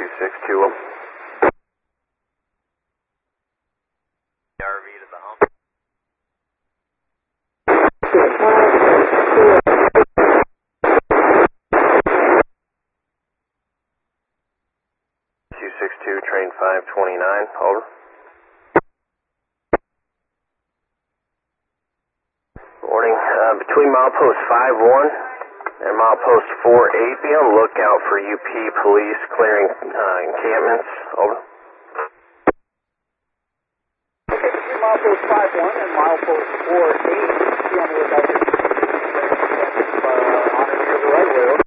262. RV to the hump. 262, train 529, over. Morning. Between milepost 51 and milepost 48, be on the lookout for UP police clearing encampments, over. Okay, between milepost 51 and milepost 48, be on the lookout for encampments on the right of way, over.